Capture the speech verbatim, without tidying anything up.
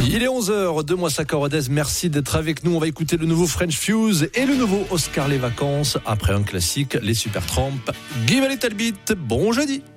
Il est onze heures, de Moissac à Rodez. Merci d'être avec nous. On va écouter le nouveau French Fuse et le nouveau Oscar Les Vacances après un classique, les Supertramp. Give a little bit. Bon jeudi.